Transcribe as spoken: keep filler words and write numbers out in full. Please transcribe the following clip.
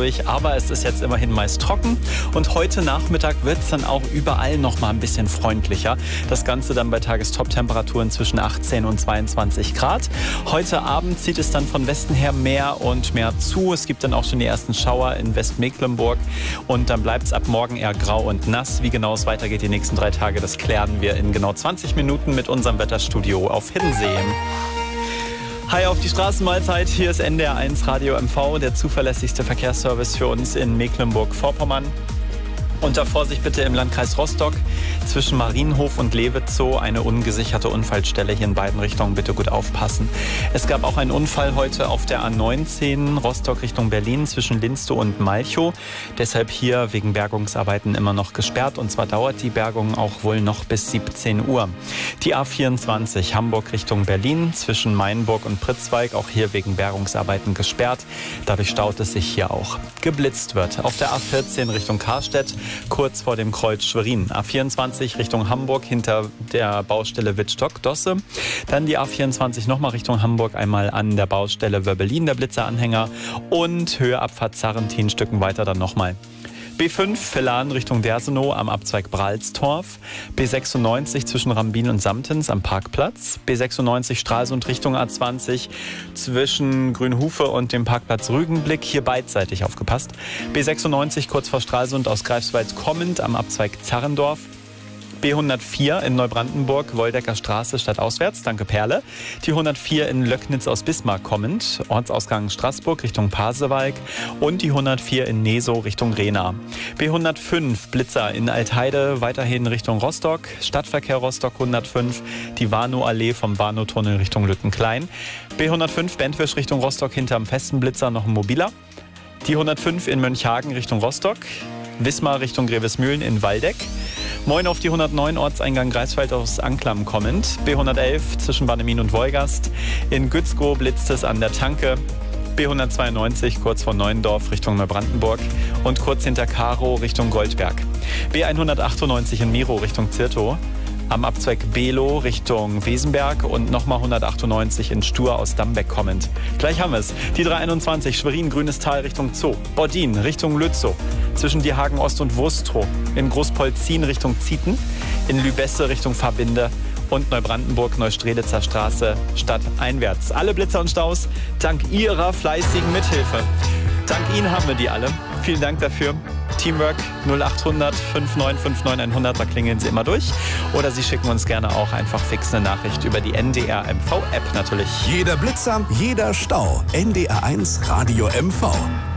durch, aber es ist jetzt immerhin meist trocken und heute Nachmittag wird es dann auch überall noch mal ein bisschen freundlicher. Das Ganze dann bei Tagestop-Temperaturen zwischen achtzehn und zweiundzwanzig Grad. Heute Abend zieht es dann von Westen her mehr und mehr zu. Es gibt dann auch schon die ersten Schauer in Westmecklenburg und dann bleibt es ab morgen eher grau und nass. Wie genau es weitergeht die nächsten drei Tage, das klären wir in genau zwanzig Minuten mit unserem Wetterstudio auf Hiddensee. Hi auf die Straßenmahlzeit, hier ist N D R eins Radio M V, der zuverlässigste Verkehrsservice für uns in Mecklenburg-Vorpommern. Unter Vorsicht bitte im Landkreis Rostock zwischen Marienhof und Lewitzow eine ungesicherte Unfallstelle. Hier in beiden Richtungen bitte gut aufpassen. Es gab auch einen Unfall heute auf der A neunzehn Rostock Richtung Berlin zwischen Linstow und Malchow. Deshalb hier wegen Bergungsarbeiten immer noch gesperrt. Und zwar dauert die Bergung auch wohl noch bis siebzehn Uhr. Die A vierundzwanzig Hamburg Richtung Berlin zwischen Mainburg und Pritzwalk. Auch hier wegen Bergungsarbeiten gesperrt. Dadurch staut es sich hier auch. Geblitzt wird auf der A vierzehn Richtung Karstedt. Kurz vor dem Kreuz Schwerin. A vierundzwanzig Richtung Hamburg hinter der Baustelle Wittstock-Dosse. Dann die A vierundzwanzig nochmal Richtung Hamburg, einmal an der Baustelle Wöbbelin, der Blitzeranhänger. Und Höhe Abfahrt Sarrentin, Stücken weiter dann nochmal. B fünf Villan Richtung Dersenow am Abzweig Bralstorf. B sechsundneunzig zwischen Rambin und Samtens am Parkplatz. B sechsundneunzig Stralsund Richtung A zwanzig zwischen Grünhufe und dem Parkplatz Rügenblick. Hier beidseitig aufgepasst. B sechsundneunzig kurz vor Stralsund aus Greifswald kommend am Abzweig Zarrendorf. B hundertvier in Neubrandenburg, Woldecker Straße stadtauswärts, danke Perle. Die hundertvier in Löcknitz aus Bismarck kommend, Ortsausgang Straßburg Richtung Pasewalk und die hundertvier in Nesow Richtung Rehna. B hundertfünf Blitzer in Altheide, weiterhin Richtung Rostock, Stadtverkehr Rostock hundertfünf, die Warnow-Allee vom Warnow-Tunnel Richtung Lüttenklein. B hundertfünf Bentwisch Richtung Rostock hinterm festen Blitzer noch ein mobiler. Die hundertfünf in Mönchhagen Richtung Rostock, Wismar Richtung Grevesmühlen in Waldeck. Moin auf die hundertneun Ortseingang Greifswald aus Anklam kommend. B hundertelf zwischen Bannemin und Wolgast. In Gützkow blitzt es an der Tanke. B hundertzweiundneunzig kurz vor Neuendorf Richtung Neubrandenburg und kurz hinter Karow Richtung Goldberg. B hundertachtundneunzig in Miro Richtung Zirtow. Am Abzweig Below Richtung Wesenberg und nochmal hundertachtundneunzig in Stur aus Dambeck kommend. Gleich haben wir es. Die dreihunderteinundzwanzig Schwerin Grünes Tal Richtung Zoo. Bordin Richtung Lützow. Zwischen Dierhagen Ost und Wurstrow. In Großpolzin Richtung Zieten. In Lübesse Richtung Verbinde. Und Neubrandenburg, Neustreditzer Straße, stadteinwärts. Alle Blitzer und Staus dank Ihrer fleißigen Mithilfe. Dank Ihnen haben wir die alle. Vielen Dank dafür. Teamwork null achthundert fünfundneunzig neunundfünfzig hundert, da klingeln Sie immer durch. Oder Sie schicken uns gerne auch einfach fix eine Nachricht über die N D R M V-App natürlich. Jeder Blitzer, jeder Stau. N D R eins Radio M V.